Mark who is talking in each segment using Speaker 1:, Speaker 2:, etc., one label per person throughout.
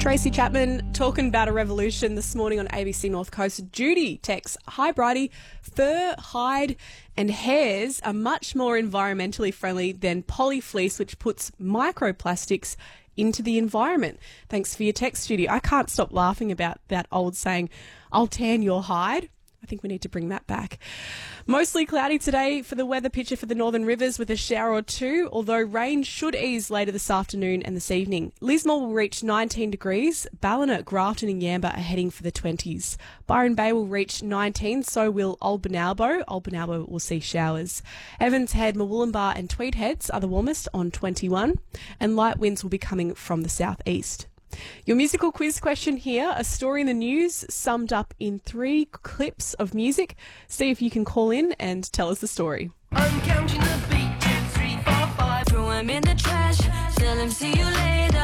Speaker 1: Tracy Chapman talking about a revolution this morning on ABC North Coast. Judy texts, "Hi Bridie, fur, hide and hairs are much more environmentally friendly than poly fleece, which puts microplastics into the environment." Thanks for your text, Judy. I can't stop laughing about that old saying, "I'll tan your hide." I think we need to bring that back. Mostly cloudy today for the weather picture for the Northern Rivers with a shower or two, although rain should ease later this afternoon and this evening. Lismore will reach 19 degrees. Ballina, Grafton and Yamba are heading for the 20s. Byron Bay will reach 19, so will Old Benalbo. Old Benalbo will see showers. Evans Head, Murwillumbah and Tweed Heads are the warmest on 21, and light winds will be coming from the southeast. Your musical quiz question here, a story in the news summed up in 3 clips of music. See if you can call in and tell us the story.
Speaker 2: I'm counting the beat, 2, 3, 4, 5. Throw 'em in the trash, tell 'em see you later.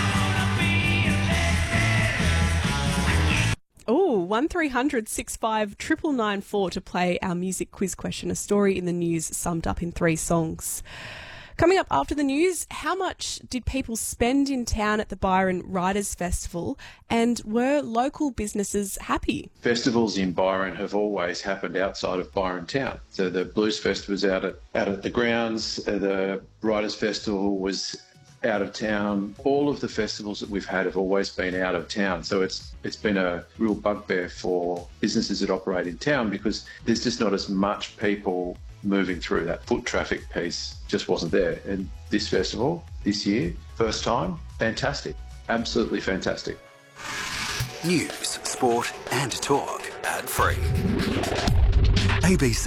Speaker 1: Oh, 1300 65 999 to play our music quiz question, a story in the news summed up in 3 songs. Coming up after the news, how much did people spend in town at the Byron Writers Festival, and were local businesses happy?
Speaker 3: Festivals in Byron have always happened outside of Byron town. So the Blues Fest was out at the grounds, the Writers Festival was out of town. All of the festivals that we've had have always been out of town. So it's been a real bugbear for businesses that operate in town because there's just not as much people moving through. That foot traffic piece just wasn't there. And this festival, this year, first time, fantastic. Absolutely fantastic.
Speaker 4: News, sport and talk ad free. ABC